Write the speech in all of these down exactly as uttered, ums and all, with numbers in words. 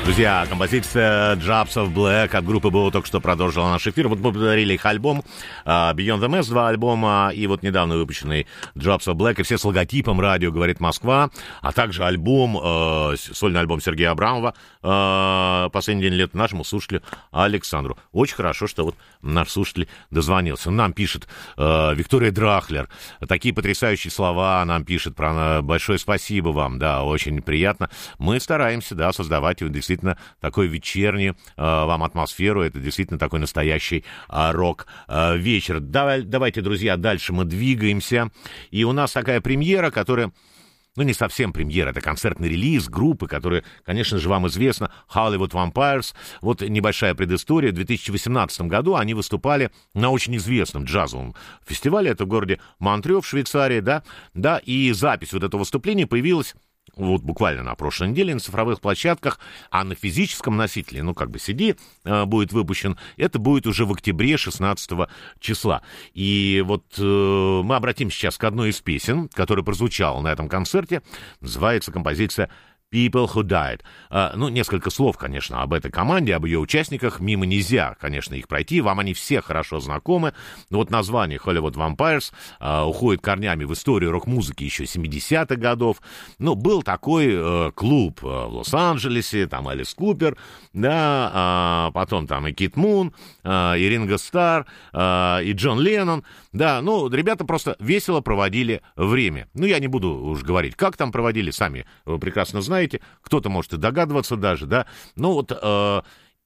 Друзья, композиция Drops of Black от группы БО только что продолжила наш эфир. Вот мы подарили их альбом uh, Beyond the Mass, два альбома, и вот недавно выпущенный Drops of Black, и все с логотипом «Радио говорит Москва», а также альбом, uh, сольный альбом Сергея Абрамова, uh, «Последний день лета» нашему слушателю Александру. Очень хорошо, что вот наш слушатель дозвонился. Нам пишет uh, Виктория Драхлер. Такие потрясающие слова нам пишет. Про... Большое спасибо вам, да, очень приятно. Мы стараемся, да, создавать действительно такой вечерний э, вам атмосферу. Это действительно такой настоящий э, рок-вечер. Э, Давай, давайте, друзья, дальше мы двигаемся. И у нас такая премьера, которая... Ну, не совсем премьера, это концертный релиз группы, которая, конечно же, вам известна, Hollywood Vampires. Вот небольшая предыстория. В две тысячи восемнадцатом году они выступали на очень известном джазовом фестивале. Это в городе Монтрео в Швейцарии, да, да, и запись вот этого выступления появилась вот буквально на прошлой неделе на цифровых площадках, а на физическом носителе, ну, как бы си ди э, будет выпущен, это будет уже в октябре шестнадцатого числа. И вот э, мы обратимся сейчас к одной из песен, которая прозвучала на этом концерте. Называется композиция People Who Died. А, ну, несколько слов, конечно, об этой команде, об ее участниках. Мимо нельзя, конечно, их пройти. Вам они все хорошо знакомы. Вот название Hollywood Vampires а, уходит корнями в историю рок-музыки еще семидесятых годов. Ну, был такой а, клуб а, в Лос-Анджелесе, там Элис Купер, да, а, потом там и Кит Мун, а, и Ринго Старр, а, и Джон Леннон. Да, ну, ребята просто весело проводили время. Ну, я не буду уж говорить, как там проводили, сами вы прекрасно знаете. Кто-то может и догадываться даже, да. Ну, вот... Э,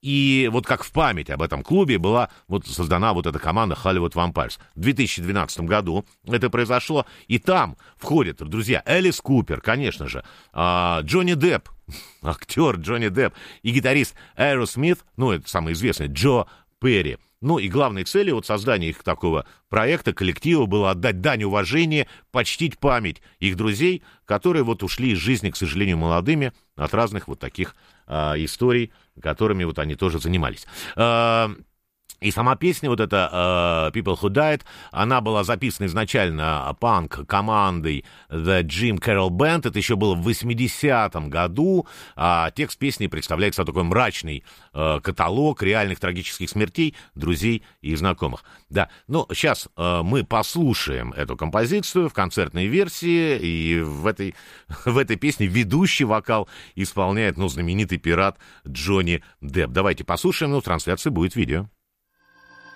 И вот как в память об этом клубе была вот создана вот эта команда Hollywood Vampires. В две тысячи двенадцатом году это произошло, и там входят, друзья, Элис Купер, конечно же, Джонни Депп, актер Джонни Депп, и гитарист Aerosmith, ну, это самый известный, Джо Перри. Ну, и главной целью вот создания их такого проекта, коллектива, было отдать дань уважения, почтить память их друзей, которые вот ушли из жизни, к сожалению, молодыми от разных вот таких а, историй, которыми вот они тоже занимались. А, И сама песня, вот эта uh, People Who Died, она была записана изначально панк-командой The Jim Carroll Band. Это еще было в восьмидесятом году. А текст песни представляет собой такой мрачный uh, каталог реальных трагических смертей друзей и знакомых. Да, ну, сейчас uh, мы послушаем эту композицию в концертной версии. И в этой, в этой песне ведущий вокал исполняет, ну, знаменитый пират Джонни Депп. Давайте послушаем, ну, в трансляции будет видео.